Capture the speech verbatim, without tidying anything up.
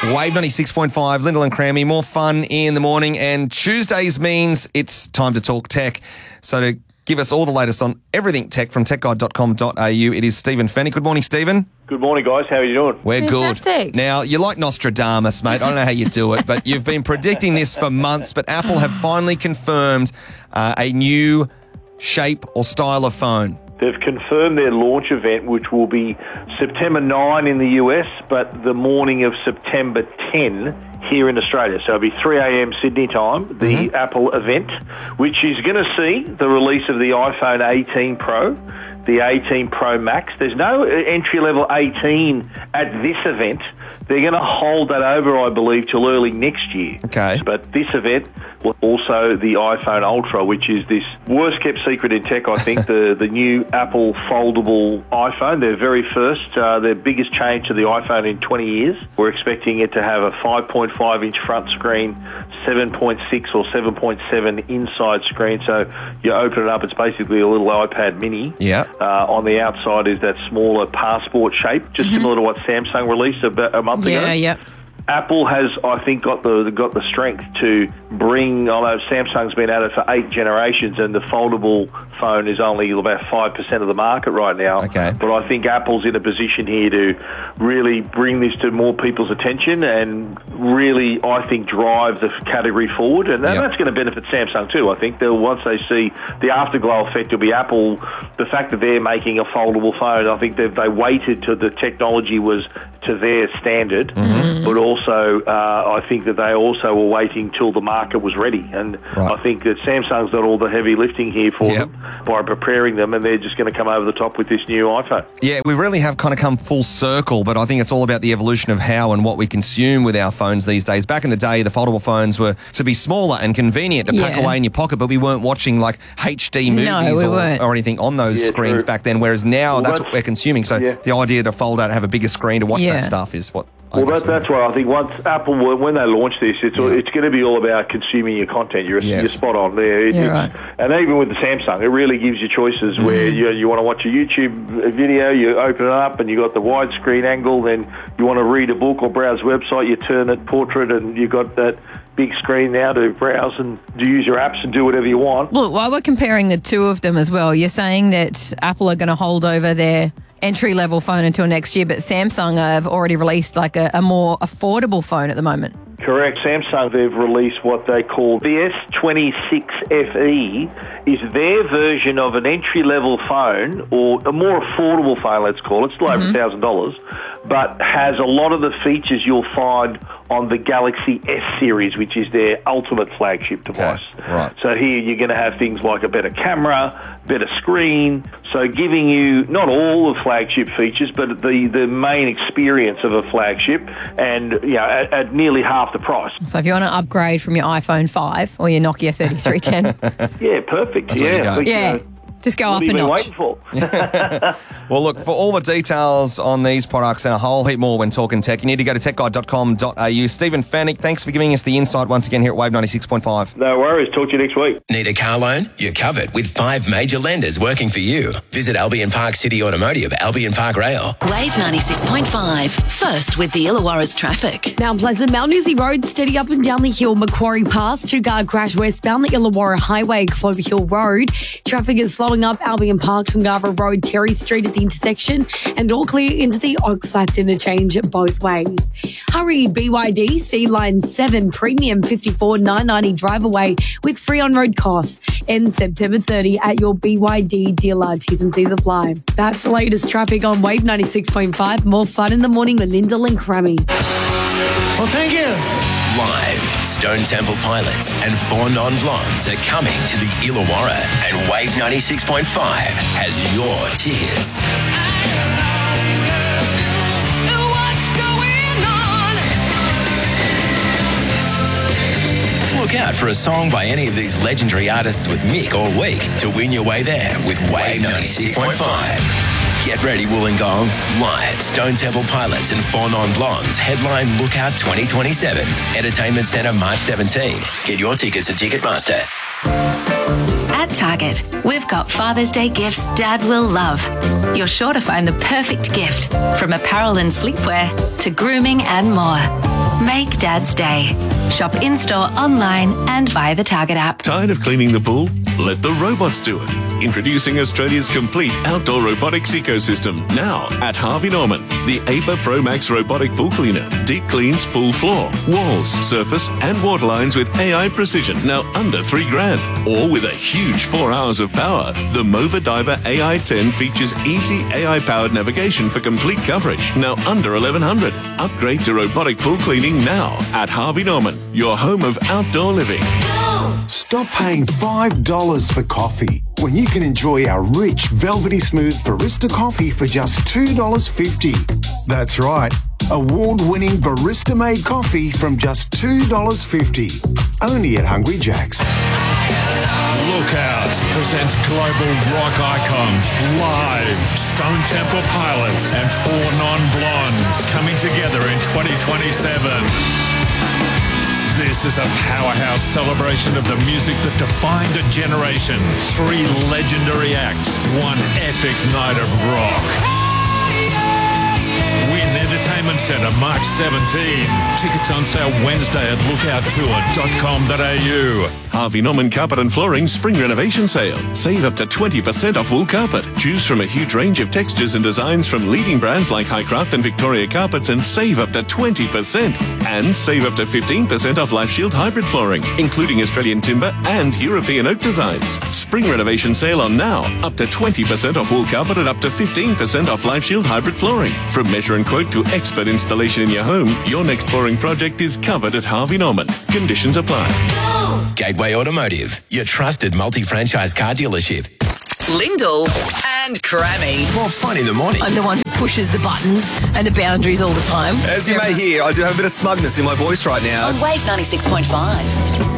Wave ninety-six point five, Lyndall and Crammy, more fun in the morning. And Tuesdays means it's time to talk tech. So to give us all the latest on everything tech from tech guide dot com dot a u, it is Stephen Fennick. Good morning, Stephen. Good morning, guys. How are you doing? We're Fantastic. good. Now, you're like Nostradamus, mate. I don't know how you do it, but you've been predicting this for months, but Apple have finally confirmed uh, a new shape or style of phone. They've confirmed their launch event, which will be September ninth in the U S, but the morning of September tenth here in Australia. So it'll be three a.m. Sydney time, the mm-hmm. Apple event, which is going to see the release of the iPhone eighteen Pro, the eighteen Pro Max. There's no entry-level eighteen at this event. They're going to hold that over, I believe, till early next year. Okay. But this event will also the iPhone Ultra, which is this worst-kept secret in tech, I think, the, the new Apple foldable iPhone. Their very first, uh, their biggest change to the iPhone in twenty years. We're expecting it to have a five point five inch front screen, seven point six or seven point seven inside screen. So you open it up, it's basically a little iPad mini. Yeah. Uh, on the outside is that smaller passport shape, just mm-hmm. similar to what Samsung released a, a month yeah, ago. Yeah, yeah. Apple has, I think, got the got the strength to bring, although Samsung's been at it for eight generations and the foldable phone is only about five percent of the market right now. Okay. But I think Apple's in a position here to really bring this to more people's attention and really, I think, drive the category forward. And yep. that's going to benefit Samsung too. I think they'll, once they see the afterglow effect will be Apple, the fact that they're making a foldable phone, I think they waited till the technology was to their standard, mm-hmm. but also uh, I think that they also were waiting till the market was ready. And right. I think that Samsung's done all the heavy lifting here for yep. them by preparing them, and they're just going to come over the top with this new iPhone. Yeah, we really have kind of come full circle, but I think it's all about the evolution of how and what we consume with our phones these days. Back in the day, the foldable phones were to be smaller and convenient to yeah. pack away in your pocket, but we weren't watching like H D movies no, we or, weren't. or anything on those yeah, screens true. back then, whereas now well, that's, that's what we're consuming. So yeah. the idea to fold out and have a bigger screen to watch yeah. that stuff is what... Well, that, that's why I think once Apple, when they launch this, it's yeah. it's going to be all about consuming your content. You're, yes. you're spot on there. It, yeah, right. And even with the Samsung, it really gives you choices mm. where you, you want to watch a YouTube video, you open it up and you got the widescreen angle, then you want to read a book or browse a website, you turn it portrait and you've got that big screen now to browse and to use your apps and do whatever you want. Look, while we're comparing the two of them as well, you're saying that Apple are going to hold over their entry-level phone until next year, but Samsung have already released like a, a more affordable phone at the moment. Correct. Samsung, they've released what they call the S twenty-six F E, is their version of an entry-level phone, or a more affordable phone, let's call it. It's still over one thousand dollars, but has a lot of the features you'll find on the Galaxy S series, which is their ultimate flagship device. Okay, right. So here you're going to have things like a better camera, better screen, so giving you not all the flagship features, but the, the main experience of a flagship, and you know, at, at nearly half the price. So if you want to upgrade from your iPhone five or your Nokia thirty-three ten. Yeah, perfect. That's yeah. But, yeah. You know, just go what up have you a been notch. waiting for? Well, look, for all the details on these products and a whole heap more when talking tech, you need to go to tech guide dot com dot a u. Stephen Fennick, thanks for giving us the insight once again here at Wave ninety-six point five. No worries. Talk to you next week. Need a car loan? You're covered with five major lenders working for you. Visit Albion Park City Automotive, Albion Park Rail. Wave ninety-six point five. First with the Illawarra's traffic. Mount Pleasant, Mount Newsy Road, steady up and down the hill. Macquarie Pass, two-car crash westbound the Illawarra Highway, Clover Hill Road. Traffic is slowing up Albion Park, Tungava Road, Terry Street at the intersection, and all clear into the Oak Flats interchange both ways. Hurry, B Y D, C Line seven, Premium fifty-four nine ninety drive away with free on-road costs. Ends September thirtieth at your B Y D dealer. T's and C's apply. That's the latest traffic on Wave ninety-six point five. More fun in the morning with Lyndall and Crammy. Well, thank you. Live, Stone Temple Pilots and Four Non-Blondes are coming to the Illawarra, and Wave ninety-six point five has your tears. Look out for a song by any of these legendary artists with Mick all week to win your way there with Wave ninety-six point five. Get ready, Wollongong. Live, Stone Temple Pilots and Four Non-Blondes headline Lookout twenty twenty-seven. Entertainment Centre, March seventeenth. Get your tickets at Ticketmaster. At Target, we've got Father's Day gifts Dad will love. You're sure to find the perfect gift, from apparel and sleepwear to grooming and more. Make Dad's day. Shop in-store, online and via the Target app. Tired of cleaning the pool? Let the robots do it. Introducing Australia's complete outdoor robotics ecosystem. Now at Harvey Norman. The A P A Pro Max robotic pool cleaner. Deep cleans pool floor, walls, surface and water lines with A I precision. Now under three grand. Or with a huge four hours of power. The Mova Diver A I ten features easy A I-powered navigation for complete coverage. Now under eleven hundred. Upgrade to robotic pool cleaning now at Harvey Norman. Your home of outdoor living. Stop paying five dollars for coffee when you can enjoy our rich, velvety smooth barista coffee for just two dollars fifty. That's right, award-winning barista-made coffee from just two dollars fifty. Only at Hungry Jack's. Lookout presents global rock icons live. Stone Temple Pilots and Four Non-Blondes coming together in twenty twenty-seven. This is a powerhouse celebration of the music that defined a generation. Three legendary acts, one epic night of rock. Win Entertainment Centre, March seventeenth. Tickets on sale Wednesday at lookout tour dot com dot a u. Harvey Norman Carpet and Flooring Spring Renovation Sale. Save up to twenty percent off wool carpet. Choose from a huge range of textures and designs from leading brands like Highcraft and Victoria Carpets and save up to twenty percent. And save up to fifteen percent off Life Shield hybrid flooring, including Australian timber and European oak designs. Spring Renovation Sale on now. Up to twenty percent off wool carpet and up to fifteen percent off Life Shield hybrid flooring. From measure and quote to expert installation in your home, your next flooring project is covered at Harvey Norman. Conditions apply. Gateway Automotive, your trusted multi-franchise car dealership. Lyndall and Crammy. More fun in the morning. I'm the one who pushes the buttons and the boundaries all the time. As you may hear, I do have a bit of smugness in my voice right now. On Wave ninety-six point five.